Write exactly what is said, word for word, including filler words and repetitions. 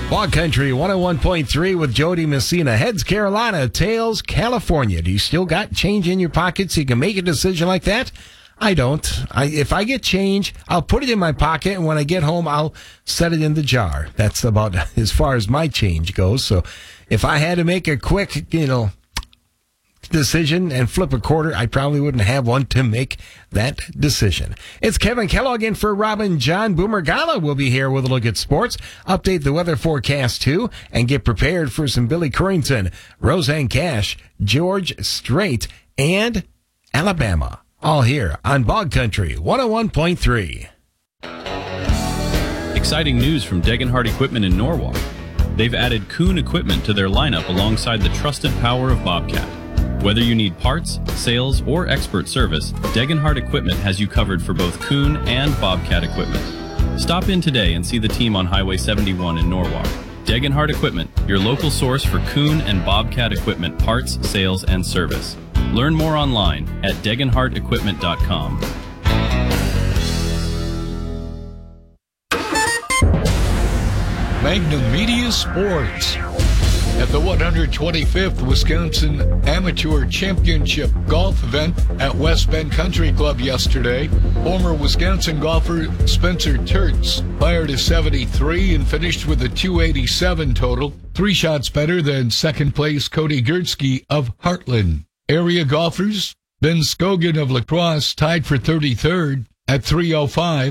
Bog Country one oh one point three with Jody Messina. Heads Carolina, tails California. Do you still got change in your pocket so you can make a decision like that? I don't. I, if I get change, I'll put it in my pocket, and when I get home, I'll set it in the jar. That's about as far as my change goes. So if I had to make a quick, you know, decision and flip a quarter, I probably wouldn't have one to make that decision. It's Kevin Kellogg in for Robin John. Boomer Gala will be here with a look at sports, update the weather forecast too, and get prepared for some Billy Currington, Roseanne Cash, George Strait, and Alabama. All here on Bog Country one oh one point three. Exciting news from Degenhardt Equipment in Norwalk. They've added Kuhn equipment to their lineup alongside the trusted power of Bobcat. Whether you need parts, sales, or expert service, Degenhardt Equipment has you covered for both Kuhn and Bobcat equipment. Stop in today and see the team on Highway seventy-one in Norwalk. Degenhardt Equipment, your local source for Kuhn and Bobcat equipment parts, sales, and service. Learn more online at degenhardt equipment dot com. Magnum Media Sports. At the one hundred twenty-fifth Wisconsin Amateur Championship Golf event at West Bend Country Club yesterday, former Wisconsin golfer Spencer Tertz fired a seventy-three and finished with a two eighty-seven total, three shots better than second place Cody Gertzke of Heartland. Area golfers, Ben Scogan of La Crosse tied for thirty-third at three oh five.